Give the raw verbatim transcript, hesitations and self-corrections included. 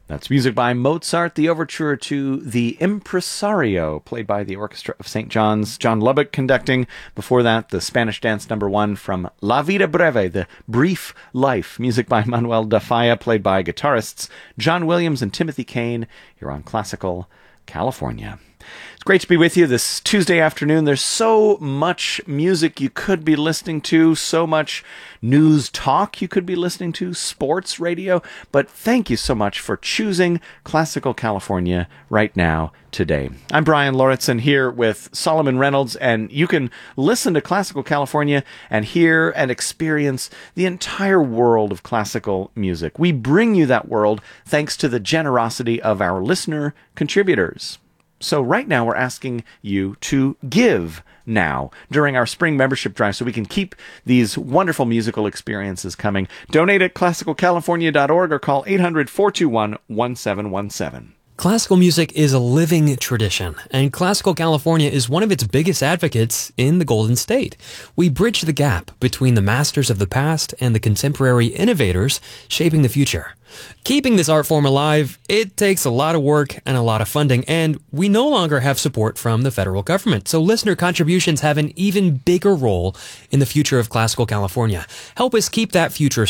That's music by Mozart, the overture to The Impresario, played by the Orchestra of Saint John's, John Lubbock conducting. Before that, the Spanish dance number one from La Vida Breve, The Brief Life, music by Manuel da Falla, played by guitarists John Williams and Timothy Kane, here on Classical California. It's great to be with you this Tuesday afternoon. There's so much music you could be listening to, so much news talk you could be listening to, sports radio, but thank you so much for choosing Classical California right now, today. I'm Brian Lauritsen here with Solomon Reynolds, and you can listen to Classical California and hear and experience the entire world of classical music. We bring you that world thanks to the generosity of our listener contributors. So right now we're asking you to give now during our spring membership drive so we can keep these wonderful musical experiences coming. Donate at classical california dot org or call eight hundred, four two one, one seven one seven. Classical music is a living tradition, and Classical California is one of its biggest advocates in the Golden State. We bridge the gap between the masters of the past and the contemporary innovators shaping the future. Keeping this art form alive, it takes a lot of work and a lot of funding, and we no longer have support from the federal government. So listener contributions have an even bigger role in the future of Classical California. Help us keep that future